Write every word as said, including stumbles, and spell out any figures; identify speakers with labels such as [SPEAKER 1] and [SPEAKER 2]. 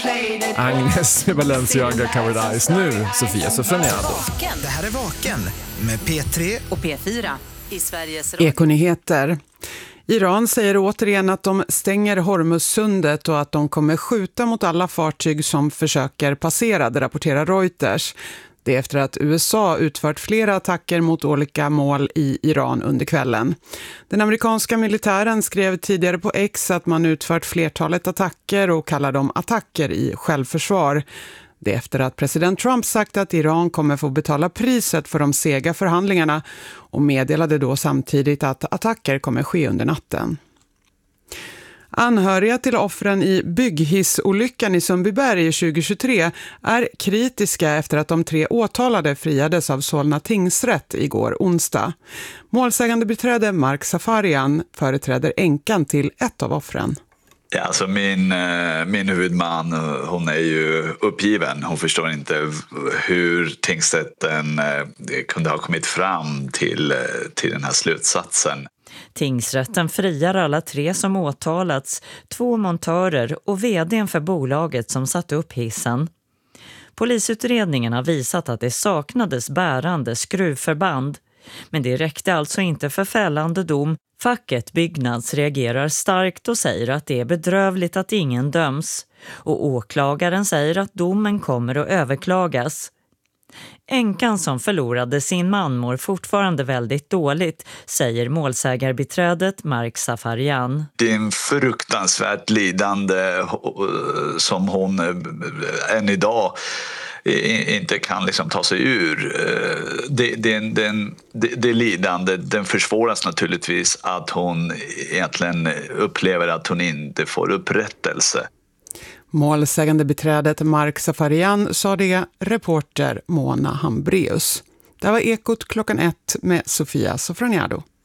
[SPEAKER 1] Agnes med Balenciaga Covered Eyes. Nu Sofia Sofroniado.
[SPEAKER 2] Det här är Vaken med P tre
[SPEAKER 3] och P fyra i Sveriges Radio.
[SPEAKER 4] Ekonyheter. Iran säger återigen att de stänger Hormuzsundet och att de kommer skjuta mot alla fartyg som försöker passera, det rapporterar Reuters. Det är efter att U S A utfört flera attacker mot olika mål i Iran under kvällen. Den amerikanska militären skrev tidigare på X att man utfört flertalet attacker och kallar dem attacker i självförsvar. Det är efter att president Trump sagt att Iran kommer få betala priset för de sega förhandlingarna och meddelade då samtidigt att attacker kommer ske under natten. Anhöriga till offren i bygghissolyckan i Sundbyberg tjugohundratjugotre är kritiska efter att de tre åtalade friades av Solna tingsrätt igår onsdag. Målsägande beträdde Mark Safarian företräder änkan till ett av offren.
[SPEAKER 5] Ja, alltså min, min huvudman, hon är ju uppgiven. Hon förstår inte hur tingsrätten kunde ha kommit fram till, till den här slutsatsen.
[SPEAKER 6] Tingsrätten friar alla tre som åtalats, två montörer och vdn för bolaget som satt upp hissen. Polisutredningen har visat att det saknades bärande skruvförband, men det räckte alltså inte för fällande dom. Facket Byggnads reagerar starkt och säger att det är bedrövligt att ingen döms, och åklagaren säger att domen kommer att överklagas. Änkan som förlorade sin man mår fortfarande väldigt dåligt, säger målsägarbiträdet Mark Safarian.
[SPEAKER 5] Det är en fruktansvärt lidande som hon än idag inte kan liksom ta sig ur. Det, det, det, det, det lidande, den försvåras naturligtvis att hon egentligen upplever att hon inte får upprättelse.
[SPEAKER 4] Målsägande beträdet Mark Safarian sa det, reporter Mona Hambreus. Det var Ekot klockan ett med Sofia Sofroniado.